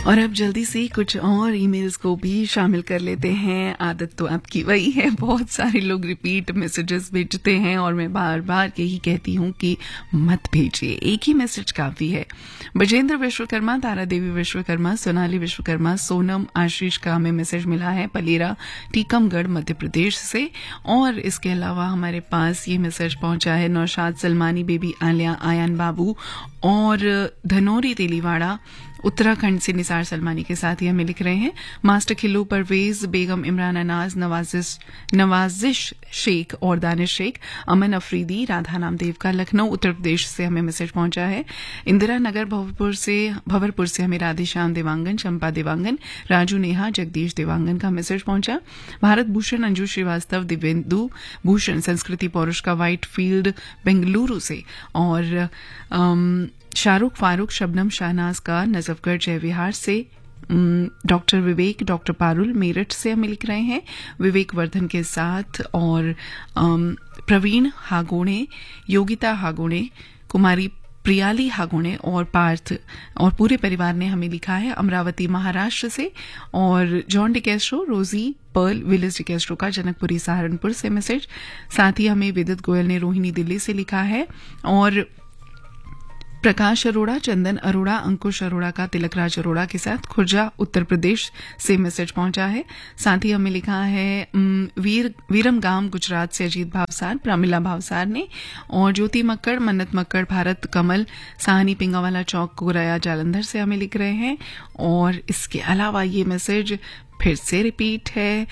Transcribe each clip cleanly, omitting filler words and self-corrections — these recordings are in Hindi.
और अब जल्दी से कुछ और ईमेल्स को भी शामिल कर लेते हैं। आदत तो आपकी वही है, बहुत सारे लोग रिपीट मैसेजेस भेजते हैं और मैं बार बार यही कहती हूँ कि मत भेजिए, एक ही मैसेज काफी है। बजेंद्र विश्वकर्मा, तारा देवी विश्वकर्मा, सोनाली विश्वकर्मा, सोनम आशीष का हमें मैसेज मिला है पलेरा टीकमगढ़ मध्य प्रदेश से। और इसके अलावा हमारे पास ये मैसेज पहुंचा है नौशाद सलमानी, बेबी आलिया, आयान बाबू और धनौरी तेलीवाड़ा उत्तराखंड से निसार सलमानी के साथ ही हमें लिख रहे हैं। मास्टर खिल्लू, परवेज बेगम, इमरान अनाज, नवाजिश शेख और दानिश शेख, अमन अफरीदी, राधा नामदेव का लखनऊ उत्तर प्रदेश से हमें मैसेज पहुंचा है। इंदिरा नगर भंवरपुर से हमें राधेश्याम देवांगन, चंपा देवांगन, राजू नेहा, जगदीश देवांगन का मैसेज पहुंचा। भारत भूषण, अंजू श्रीवास्तव, दिव्येंदु भूषण, संस्कृति पौरुष का व्हाइट फील्ड बेंगलुरु से और शाहरुख फारूक, शबनम शाहनाज का नजफगढ़ जय विहार से, डॉक्टर विवेक, डॉक्टर पारुल मेरठ से हमें लिख रहे हैं विवेक वर्धन के साथ और प्रवीण हागोणे, योगिता हागोणे, कुमारी प्रियाली हागोणे और पार्थ और पूरे परिवार ने हमें लिखा है अमरावती महाराष्ट्र से। और जॉन डिकेस्ट्रो, रोजी पर्ल, विलिस डिकेस्ट्रो का जनकपुरी सहारनपुर से मैसेज। साथ ही हमें विदित गोयल ने रोहिणी दिल्ली से लिखा है और प्रकाश अरोड़ा, चंदन अरोड़ा, अंकुश अरोड़ा का तिलकराज अरोड़ा के साथ खुर्जा उत्तर प्रदेश से मैसेज पहुंचा है। साथ ही हमें लिखा है वीरमगाम गुजरात से अजीत भावसार, प्रमिला भावसार ने और ज्योति मक्कड़, मन्नत मक्कड़, भारत कमल, साहनी पिंगावाला चौक, कोराया जालंधर से हमें लिख रहे हैं। और इसके अलावा ये मैसेज फिर से रिपीट है।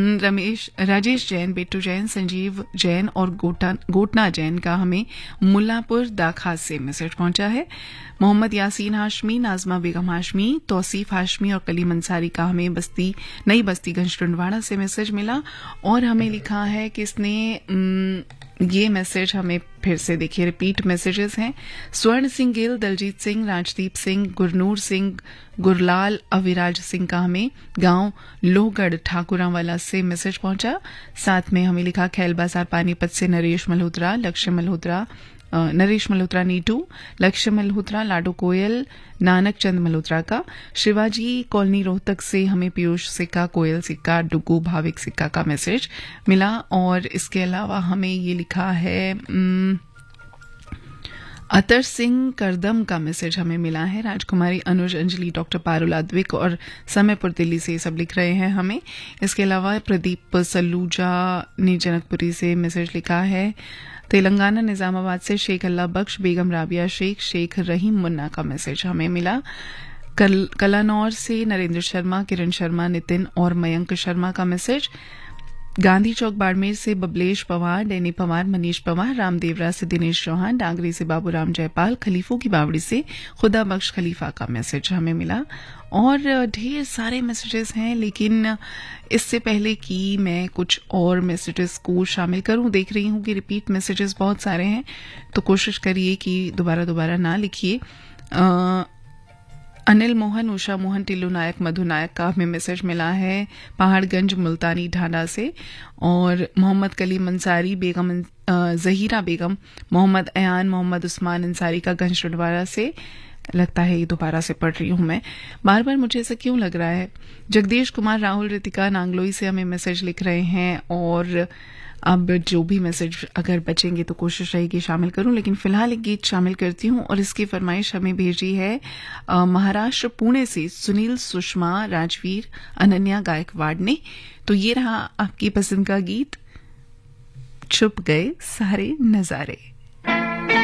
राजेश जैन, बेट्टू जैन, संजीव जैन और गोटना जैन का हमें मुल्लापुर दाखा से मैसेज पहुंचा है। मोहम्मद यासीन हाशमी, नाजमा बेगम हाशमी, तौसीफ हाशमी और कलीम अंसारी का हमें नई बस्तीगंज टुंडवाड़ा से मैसेज मिला। और हमें लिखा है कि इसने ये मैसेज हमें फिर से देखिए रिपीट मैसेजेस हैं। स्वर्ण सिंह गिल, दलजीत सिंह, राजदीप सिंह, गुरनूर सिंह, गुरलाल अविराज सिंह का हमें गांव लोहगढ़ ठाकुरावाला से मैसेज पहुंचा। साथ में हमें लिखा खैल बाजार पानीपत से नरेश मल्होत्रा, नरेश मल्होत्रा नीटू, लक्ष्य मल्होत्रा, लाडो कोयल, नानक चंद मल्होत्रा का। शिवाजी कॉलोनी रोहतक से हमें पीयूष सिक्का, कोयल सिक्का, डुगू भाविक सिक्का का मैसेज मिला। और इसके अलावा हमें ये लिखा है अतर सिंह करदम का मैसेज हमें मिला है। राजकुमारी, अनुज, अंजलि, डॉक्टर पारुल अद्विक और समयपुर दिल्ली से सब लिख रहे हैं हमें। इसके अलावा प्रदीप सलूजा ने जनकपुरी से मैसेज लिखा है। तेलंगाना निजामाबाद से शेख अल्लाह बख्श, बेगम राबिया शेख, शेख रहीम मुन्ना का मैसेज हमें मिला। कलानौर से नरेंद्र शर्मा, किरण शर्मा, नितिन और मयंक शर्मा का मैसेज। गांधी चौक बाड़मेर से बबलेश पवार, डैनी पवार, मनीष पवार, रामदेवरा से दिनेश चौहान, डांगरी से बाबूराम जयपाल, खलीफों की बावड़ी से खुदा बख्श खलीफा का मैसेज हमें मिला। और ढेर सारे मैसेजेस हैं, लेकिन इससे पहले कि मैं कुछ और मैसेजेस को शामिल करूं, देख रही हूं कि रिपीट मैसेजेस बहुत सारे हैं, तो कोशिश करिए कि दोबारा ना लिखिए। अनिल मोहन, उषा मोहन, टिल्लू नायक, मधु नायक का हमें मैसेज मिला है पहाड़गंज मुल्तानी ढांढा से। और मोहम्मद कलीम अंसारी, बेगम जहीरा बेगम, मोहम्मद अयान, मोहम्मद उस्मान अंसारी का गंज टुंडवाड़ा से। लगता है ये दोबारा से पढ़ रही हूं मैं, बार बार मुझे ऐसा क्यों लग रहा है। जगदीश कुमार, राहुल, रितिका नांगलोई से हमें मैसेज लिख रहे हैं। और अब जो भी मैसेज अगर बचेंगे तो कोशिश रहेगी शामिल करूं, लेकिन फिलहाल एक गीत शामिल करती हूं। और इसकी फरमाइश हमें भेजी है महाराष्ट्र पुणे से सुनील, सुषमा, राजवीर, अनन्या गायकवाड़ ने। तो ये रहा आपकी पसंद का गीत, छुप गए सारे नजारे।